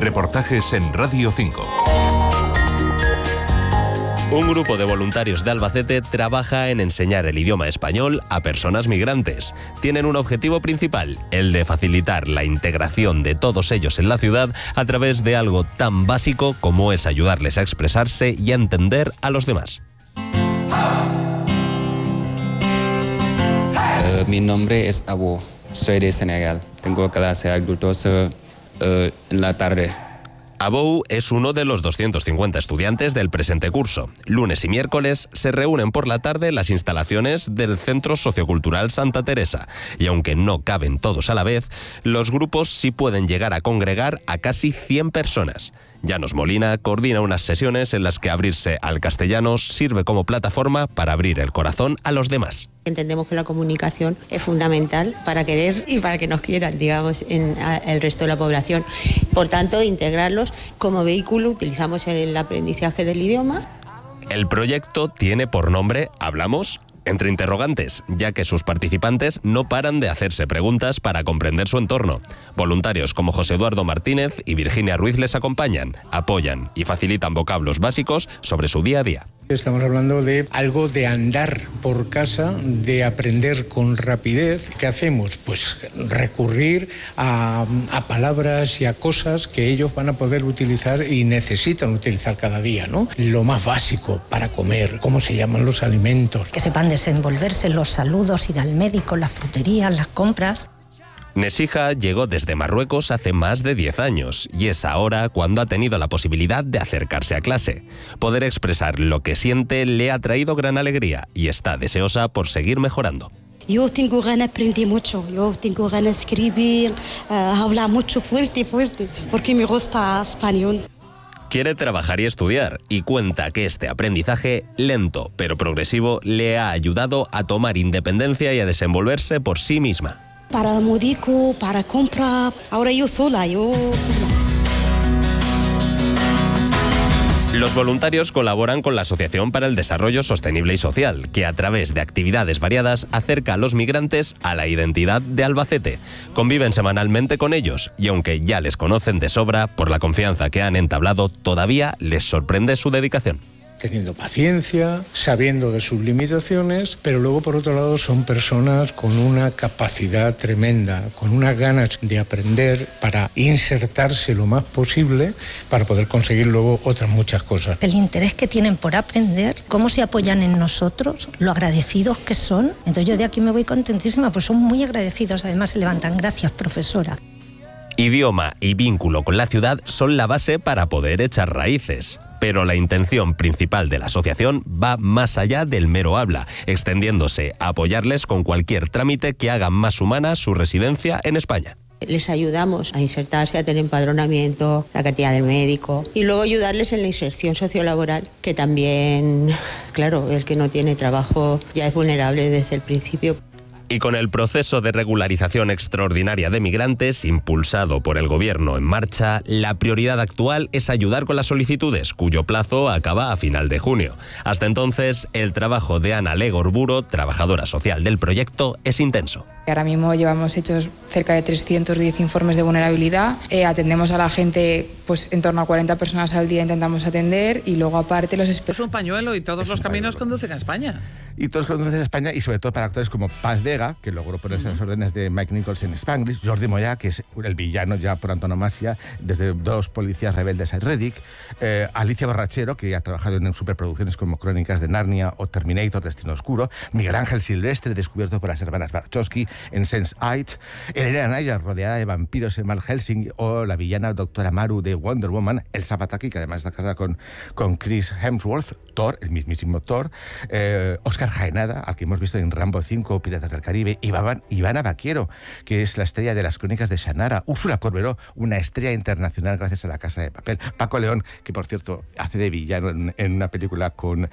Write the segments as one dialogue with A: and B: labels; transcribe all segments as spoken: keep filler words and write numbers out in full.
A: Reportajes en Radio cinco.
B: Un grupo de voluntarios de Albacete trabaja en enseñar el idioma español a personas migrantes. Tienen un objetivo principal, el de facilitar la integración de todos ellos en la ciudad a través de algo tan básico como es ayudarles a expresarse y a entender a los demás.
C: Uh, mi nombre es Abu, soy de Senegal. Tengo clase adultos uh, uh, en la tarde.
B: Abou es uno de los doscientos cincuenta estudiantes del presente curso. Lunes y miércoles se reúnen por la tarde en las instalaciones del Centro Sociocultural Santa Teresa. Y aunque no caben todos a la vez, los grupos sí pueden llegar a congregar a casi cien personas. Llanos Molina coordina unas sesiones en las que abrirse al castellano sirve como plataforma para abrir el corazón a los demás.
D: Entendemos que la comunicación es fundamental para querer y para que nos quieran, digamos, en a, el resto de la población. Por tanto, integrarlos como vehículo utilizamos el aprendizaje del idioma.
B: El proyecto tiene por nombre Hablamos entre interrogantes, ya que sus participantes no paran de hacerse preguntas para comprender su entorno. Voluntarios como José Eduardo Martínez y Virginia Ruiz les acompañan, apoyan y facilitan vocablos básicos sobre su día a día.
E: Estamos hablando de algo de andar por casa, de aprender con rapidez. ¿Qué hacemos? Pues recurrir a, a palabras y a cosas que ellos van a poder utilizar y necesitan utilizar cada día, ¿no? Lo más básico para comer, cómo se llaman los alimentos.
F: Que sepan desenvolverse, los saludos, ir al médico, las fruterías, las compras.
B: Nesija llegó desde Marruecos hace más de diez años y es ahora cuando ha tenido la posibilidad de acercarse a clase. Poder expresar lo que siente le ha traído gran alegría y está deseosa por seguir mejorando.
G: Yo tengo ganas de aprender mucho, yo tengo ganas de escribir, uh, hablar mucho fuerte, fuerte, porque me gusta español.
B: Quiere trabajar y estudiar y cuenta que este aprendizaje, lento pero progresivo, le ha ayudado a tomar independencia y a desenvolverse por sí misma.
G: Para médico, para comprar, ahora yo sola, yo sola.
B: Los voluntarios colaboran con la Asociación para el Desarrollo Sostenible y Social, que a través de actividades variadas acerca a los migrantes a la identidad de Albacete. Conviven semanalmente con ellos y aunque ya les conocen de sobra, por la confianza que han entablado, todavía les sorprende su dedicación.
E: Teniendo paciencia, sabiendo de sus limitaciones, pero luego por otro lado son personas con una capacidad tremenda, con unas ganas de aprender para insertarse lo más posible para poder conseguir luego otras muchas cosas.
F: El interés que tienen por aprender, cómo se apoyan en nosotros, lo agradecidos que son. Entonces yo de aquí me voy contentísima, pues son muy agradecidos, además se levantan. Gracias, profesora.
B: Idioma y vínculo con la ciudad son la base para poder echar raíces. Pero la intención principal de la asociación va más allá del mero habla, extendiéndose a apoyarles con cualquier trámite que haga más humana su residencia en España.
D: Les ayudamos a insertarse, a tener empadronamiento, la cartilla del médico y luego ayudarles en la inserción sociolaboral, que también, claro, el que no tiene trabajo ya es vulnerable desde el principio.
B: Y con el proceso de regularización extraordinaria de migrantes impulsado por el Gobierno en marcha, la prioridad actual es ayudar con las solicitudes, cuyo plazo acaba a final de junio. Hasta entonces, el trabajo de Ana Legorburo, trabajadora social del proyecto, es intenso.
H: Ahora mismo llevamos hechos cerca de trescientos diez informes de vulnerabilidad. Eh, atendemos a la gente, pues en torno a cuarenta personas al día intentamos atender y luego aparte los...
I: Es un pañuelo y todos los caminos conducen a España.
J: Y todos conducen a España y sobre todo para actores como Paz Vega, que logró ponerse uh-huh. en las órdenes de Mike Nichols en Spanglish, Jordi Moya, que es el villano ya por antonomasia desde Dos policías rebeldes a Reddick, eh, Alicia Borrachero, que ha trabajado en superproducciones como Crónicas de Narnia o Terminator, Destino Oscuro, Miguel Ángel Silvestre, descubierto por las hermanas Wachowski en sense eight, Elena Naya, rodeada de vampiros en Van Helsing, o la villana doctora Maru de Wonder Woman, Elsa Pataky, que además está casada con, con Chris Hemsworth, Thor, el mismísimo Thor, eh, Oscar Jaenada, al que hemos visto en Rambo cinco, Piratas del Caribe, Iván, Ivana Baquiero, que es la estrella de las Crónicas de Shannara, Úrsula Corberó, una estrella internacional gracias a La Casa de Papel, Paco León, que por cierto hace de villano en, en una película con,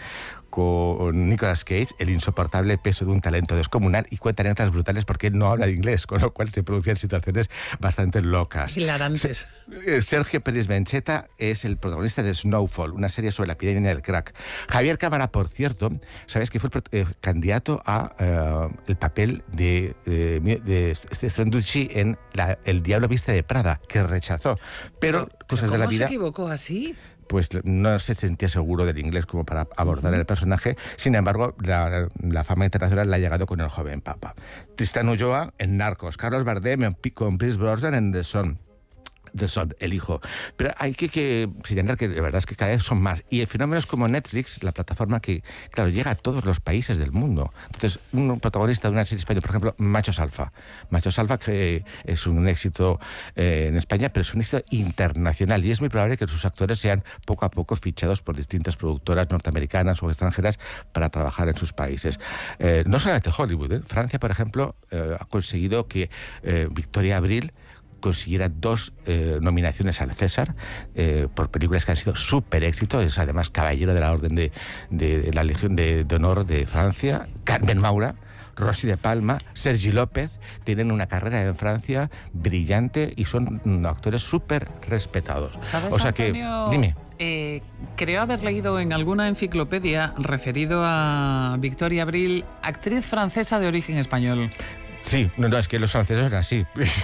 J: con Nicolas Cage, el insoportable peso de un talento descomunal, y cuenta anécdotas brutales porque él no habla inglés, con lo cual se producen situaciones bastante locas.
I: Hilarantes.
J: Sergio Pérez Bencheta es el protagonista de Snowfall, una serie sobre la epidemia del crack. Javier Cámara, por cierto, sabes que fue el eh, candidato a eh, el papel de, eh, de Stefan Ducci en la, El Diablo Viste de Prada, que rechazó. Pero,
I: pero
J: cosas de la vida...
I: ¿Cómo se equivocó así?
J: Pues no se sentía seguro del inglés como para abordar el personaje. Sin embargo, la, la fama internacional le ha llegado con El joven papa. Tristán Ulloa en Narcos, Carlos Bardem con Pierce Brosnan en The Son. The Son, el hijo. Pero hay que, que señalar que de verdad es que cada vez son más. Y el fenómeno es como Netflix, la plataforma que, claro, llega a todos los países del mundo. Entonces, un protagonista de una serie española, por ejemplo, Machos Alfa. Machos Alfa, que es un éxito eh, en España, pero es un éxito internacional. Y es muy probable que sus actores sean poco a poco fichados por distintas productoras norteamericanas o extranjeras para trabajar en sus países. Eh, no solamente Hollywood, ¿eh? Francia, por ejemplo, eh, ha conseguido que eh, Victoria Abril consiguiera dos eh, nominaciones al César eh, por películas que han sido súper éxitos. Es además caballero de la Orden de, de, de la Legión de, de Honor de Francia. Carmen Maura, Rosy de Palma, Sergi López tienen una carrera en Francia brillante y son actores súper respetados.
I: ¿Sabes,
J: o sea
I: Antonio?
J: que, dime.
I: Eh, creo haber leído en alguna enciclopedia referido a Victoria Abril, actriz francesa de origen español.
J: Sí, no, no, es que los franceses son así.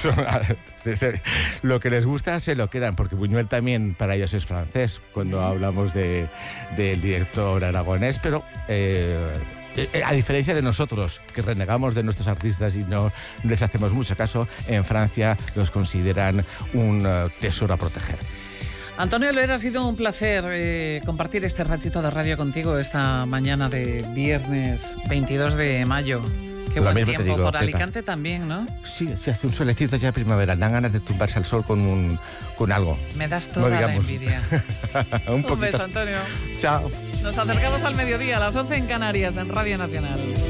J: Lo que les gusta se lo quedan, porque Buñuel también para ellos es francés, cuando hablamos de, del director aragonés, pero eh, a diferencia de nosotros, que renegamos de nuestros artistas y no les hacemos mucho caso, en Francia los consideran un uh, tesoro a proteger.
I: Antonio Loera, ha sido un placer eh, compartir este ratito de radio contigo esta mañana de viernes veintidós de mayo. Qué buen tiempo digo, por Pepa. Alicante también, ¿no?
J: Sí, sí, hace un solecito ya primavera. Dan ganas de tumbarse al sol con un con algo.
I: Me das toda no la envidia.
J: un,
I: un beso, Antonio.
J: Chao.
I: Nos acercamos al mediodía, a las once en Canarias, en Radio Nacional.